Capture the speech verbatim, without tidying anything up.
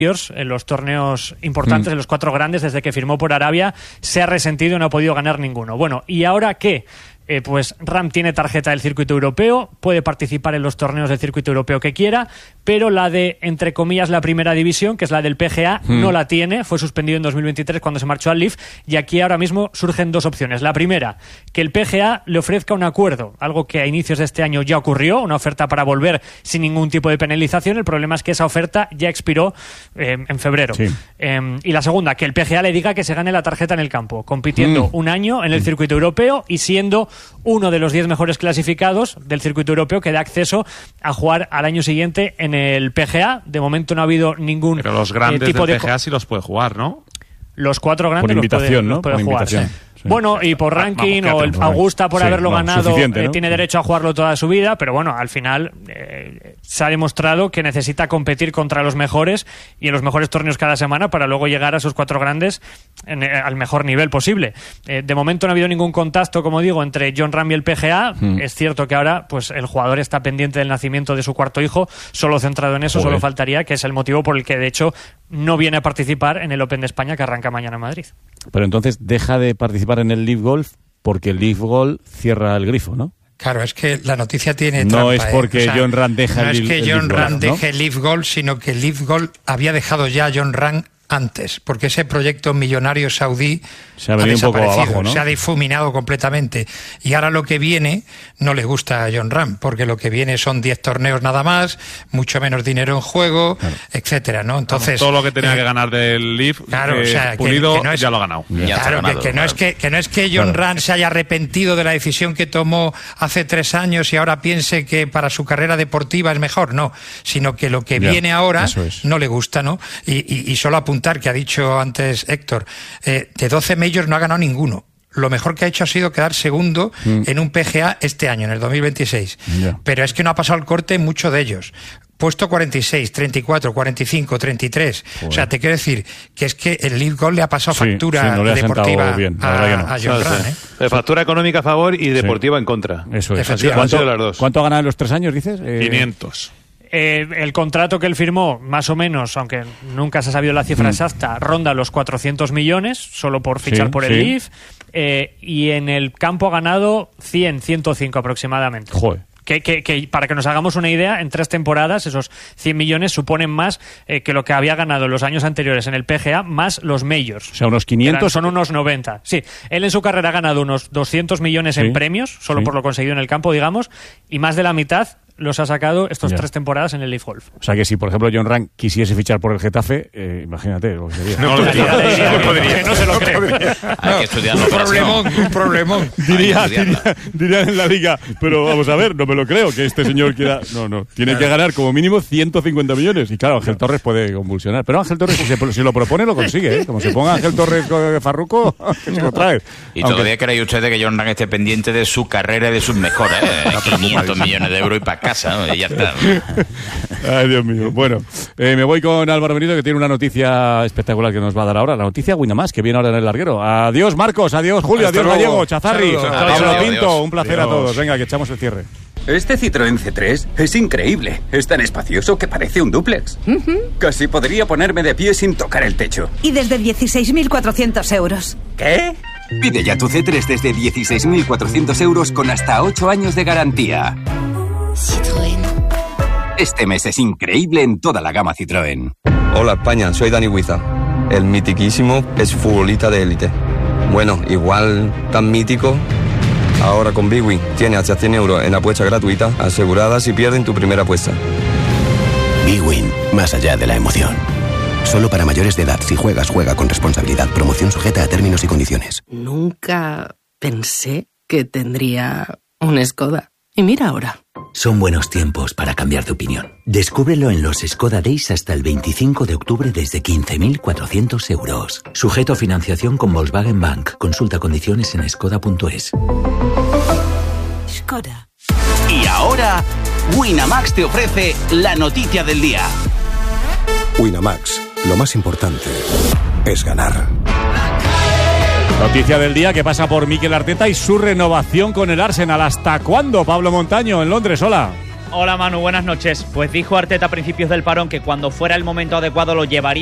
en los torneos importantes, Mm. en los cuatro grandes, desde que firmó por Arabia, se ha resentido y no ha podido ganar ninguno. Bueno, ¿y ahora qué? Eh, pues Ram tiene tarjeta del circuito europeo, puede participar en los torneos del circuito europeo que quiera, pero la de, entre comillas, la primera división, que es la del P G A, mm. no la tiene, fue suspendido en dos mil veintitrés cuando se marchó al L I F, y aquí ahora mismo surgen dos opciones. La primera, que el P G A le ofrezca un acuerdo, algo que a inicios de este año ya ocurrió, una oferta para volver sin ningún tipo de penalización. El problema es que esa oferta ya expiró eh, en febrero. Sí. Eh, y la segunda, que el P G A le diga que se gane la tarjeta en el campo, compitiendo Mm. un año en el circuito europeo y siendo uno de los diez mejores clasificados del circuito europeo que da acceso a jugar al año siguiente en el P G A. De momento no ha habido ningún Pero los grandes eh, tipo del de... P G A sí los puede jugar, ¿no? Los cuatro grandes Por invitación, los ¿no? puede, los puede Por jugar. invitación. Sí. Sí. Bueno, y por ranking, Vamos, o el por Augusta por sí, haberlo vamos, ganado, suficiente, eh, ¿no? tiene Sí. derecho a jugarlo toda su vida, pero bueno, al final eh, se ha demostrado que necesita competir contra los mejores y en los mejores torneos cada semana para luego llegar a esos cuatro grandes en, eh, al mejor nivel posible. Eh, de momento no ha habido ningún contacto, como digo, entre Jon Rahm y el P G A. Mm. Es cierto que ahora pues el jugador está pendiente del nacimiento de su cuarto hijo, solo centrado en eso. Joder. Solo faltaría, que es el motivo por el que de hecho no viene a participar en el Open de España que arranca mañana en Madrid. Pero entonces deja de participar en el Live Golf porque el Live Golf cierra el grifo, ¿no? Claro, es que la noticia tiene No trampa, es ¿eh? porque O sea, Jon Rahm deja no el es Liv- que el Jon Live Rahm Golf, ¿no? deje el Live Golf, sino que el Live Golf había dejado ya a Jon Rahm antes, porque ese proyecto millonario saudí Se ha venido un poco desaparecido, abajo, ¿no? se ha difuminado completamente. Y ahora lo que viene no le gusta a Jon Rahm, porque lo que viene son diez torneos nada más, mucho menos dinero en juego, Claro. etcétera, ¿no? Entonces, Todo lo que tenía eh, que ganar del L I F, Claro, eh, o sea, que- Pulido, que no es- ya lo ha ganado. Ya está Claro, que, ganado, que no claro. es que, que no es que Jon Claro. Rahm se haya arrepentido de la decisión que tomó hace tres años y ahora piense que para su carrera deportiva es mejor, no, sino que lo que Ya, viene ahora eso es. no le gusta, ¿no? Y, y, y solo apuntar que ha dicho antes Héctor, eh, de doce majors no ha ganado ninguno. Lo mejor que ha hecho ha sido quedar segundo Mm. en un P G A este año, en el dos mil veintiséis. Ya. Pero es que no ha pasado el corte en muchos de ellos. Puesto cuarenta y seis, treinta y cuatro, cuarenta y cinco, treinta y tres. O sea, te quiero decir que es que el Live Golf le ha pasado Sí, factura sí, no le ha sentado deportiva bien, la a, verdad que no. a Jon Rahm, ¿eh? Eh, Factura económica a favor y deportiva en contra. Eso es. Efectivamente. Han sido ¿Cuánto, las dos. ¿Cuánto ha ganado en los tres años, dices? Eh, quinientos. Eh, el contrato que él firmó, más o menos, aunque nunca se ha sabido la cifra Mm. exacta, ronda los cuatrocientos millones, solo por fichar Sí, por el sí. L I F, eh, y en el campo ha ganado cien, ciento cinco aproximadamente. Joder. Que, que, que para que nos hagamos una idea, en tres temporadas esos cien millones suponen más eh, que lo que había ganado en los años anteriores en el P G A, más los majors. O sea, unos Eran- quinientos. son unos noventa. Sí, él en su carrera ha ganado unos doscientos millones Sí, en premios, solo sí. por lo conseguido en el campo, digamos, y más de la mitad los ha sacado estos Ya. tres temporadas en el Leaf Golf. O sea que si, por ejemplo, Jon Rahm quisiese fichar por el Getafe, eh, imagínate lo que sería. No, lo diría. Ya te diría No que- podría. que no se lo cree. Hay que estudiar la Un operación. problemón, un problemón. Diría, Hay que estudiarla. diría, diría en la liga, pero vamos a ver, no me lo creo, que este señor quiera... No, no, tiene que ganar como mínimo ciento cincuenta millones. Y claro, Ángel Torres puede convulsionar. Pero Ángel Torres, si, se, si lo propone, lo consigue, ¿eh? Como se ponga Ángel Torres con Farruco, que se lo trae. Y Aunque- todavía creen ustedes que Jon Rahm esté pendiente de su carrera y de sus mejores, ¿eh? quinientos millones de euros y para casa, ¿no? Y ya está. Ay, Dios mío. Bueno, eh, me voy con Álvaro Benito, que tiene una noticia espectacular que nos va a dar ahora. La noticia Winamax, que viene ahora en el larguero. Adiós, Marcos. Adiós, Julio. Hasta adiós, luego. Gallego. Chazarri. Saludos. Pablo Adiós. Pinto. Adiós. Un placer a Adiós. todos. Venga, que echamos el cierre. Este Citroën C tres es increíble. Es tan espacioso que parece un dúplex. Casi podría ponerme de pie sin tocar el techo. Y desde dieciséis mil cuatrocientos euros. ¿Qué? Pide ya tu C tres desde dieciséis mil cuatrocientos euros con hasta ocho años de garantía. Citroën. Este mes es increíble en toda la gama Citroën. Hola España, soy Dani Huiza. El mitiquísimo es futbolista de élite. Bueno, igual tan mítico. Ahora con Big Win tiene hasta cien euros en apuesta gratuita asegurada si pierden tu primera apuesta. Big Win, más allá de la emoción. Solo para mayores de edad. Si juegas, juega con responsabilidad. Promoción sujeta a términos y condiciones. Nunca pensé que tendría un Skoda. Y mira ahora. Son buenos tiempos para cambiar de opinión. Descúbrelo en los Skoda Days hasta el veinticinco de octubre desde quince mil cuatrocientos euros. Sujeto a financiación con Volkswagen Bank. Consulta condiciones en skoda punto es. Skoda. Y ahora, Winamax te ofrece la noticia del día. Winamax, lo más importante es ganar. Noticia del día que pasa por Mikel Arteta y su renovación con el Arsenal. ¿Hasta cuándo, Pablo Montaño, en Londres? Hola. Hola Manu, buenas noches. Pues dijo Arteta a principios del parón que cuando fuera el momento adecuado lo llevaría